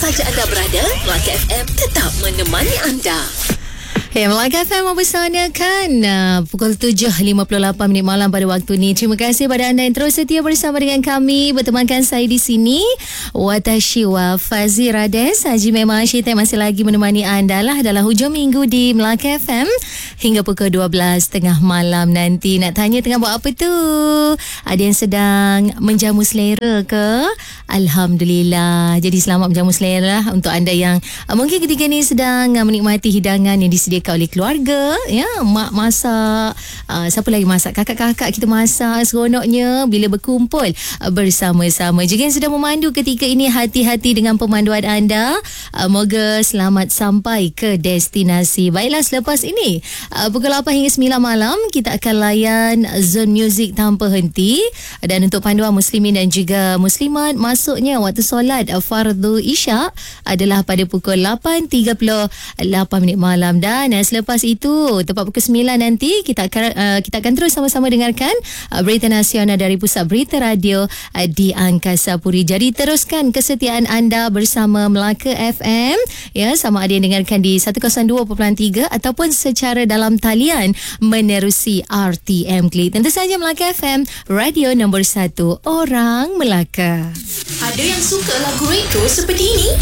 sahaja anda berada, Melaka FM tetap menemani anda. Melaka FM mempersanakan pukul 7.58 malam pada waktu ni. Terima kasih pada anda yang terus setia bersama dengan kami. Bertemankan saya di sini, Watashi wa Fazi Rades. Haji memang Syaitan masih lagi menemani anda lah dalam hujung minggu di Melaka FM hingga pukul 12.30 malam nanti. Nak tanya tengah buat apa tu? Ada yang sedang menjamu selera ke? Alhamdulillah. Jadi selamat menjamu selera untuk anda yang mungkin ketika ni sedang menikmati hidangan yang disediakan oleh keluarga, ya, mak masak, siapa lagi masak, kakak-kakak kita masak, seronoknya bila berkumpul bersama-sama. Juga yang sedang memandu ketika ini, hati-hati dengan pemanduan anda. Moga selamat sampai ke destinasi. Baiklah, selepas ini pukul 8 hingga 9 malam kita akan layan Zone Music tanpa henti. Dan untuk panduan muslimin dan juga muslimat, masuknya waktu solat fardu isyak adalah pada pukul 8.38 malam. Dan selepas itu tepat pukul 9 nanti kita akan terus sama-sama dengarkan berita nasional dari Pusat Berita Radio di Angkasa Puri. Jadi teruskan kesetiaan anda bersama Melaka FM, ya, sama ada yang dengarkan di 102.3 ataupun secara dalam talian menerusi RTM Klik. Tentu saja Melaka FM, radio nombor 1 orang Melaka. Ada yang suka lagu retro seperti ini?